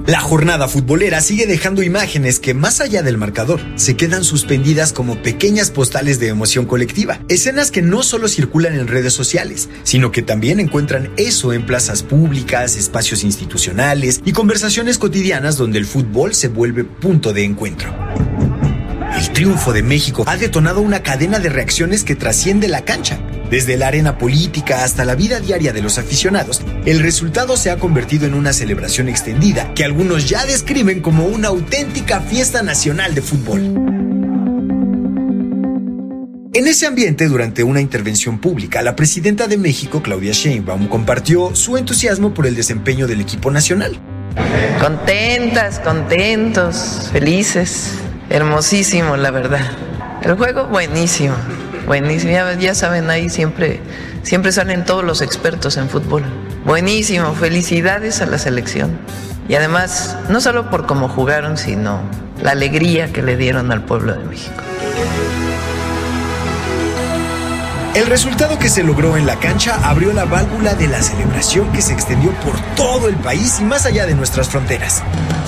La jornada futbolera sigue dejando imágenes que, más allá del marcador, se quedan suspendidas como pequeñas postales de emoción colectiva. Escenas que no solo circulan en redes sociales, sino que también encuentran eso en plazas públicas, espacios institucionales y conversaciones cotidianas donde el fútbol se vuelve punto de encuentro. El triunfo de México ha detonado una cadena de reacciones que trasciende la cancha. Desde la arena política hasta la vida diaria de los aficionados, el resultado se ha convertido en una celebración extendida que algunos ya describen como una auténtica fiesta nacional de fútbol. En ese ambiente, durante una intervención pública, la presidenta de México, Claudia Sheinbaum, compartió su entusiasmo por el desempeño del equipo nacional. Contentas, contentos, felices, hermosísimo, la verdad. El juego buenísimo. Buenísimo, ya saben, ahí siempre salen todos los expertos en fútbol. Buenísimo, felicidades a la selección. Y además, no solo por cómo jugaron, sino la alegría que le dieron al pueblo de México. El resultado que se logró en la cancha abrió la válvula de la celebración que se extendió por todo el país y más allá de nuestras fronteras.